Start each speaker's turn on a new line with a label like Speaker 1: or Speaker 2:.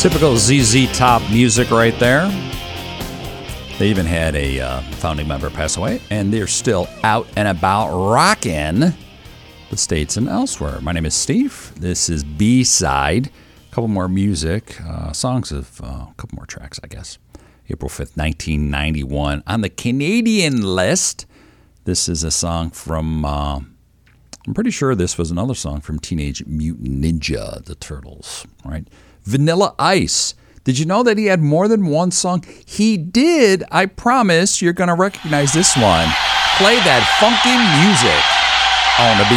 Speaker 1: Typical ZZ Top music right there. They even had a founding member pass away, and they're still out and about rocking the States and elsewhere. My name is Steve. This is B-Side. A couple more music, songs of a couple more tracks, I guess. April 5th, 1991. On the Canadian list, this is a song from, I'm pretty sure this was another song from Teenage Mutant Ninja, the Turtles, right? Vanilla Ice. Did you know that he had more than one song? He did. I promise you're going to recognize this one. Play that funky music on the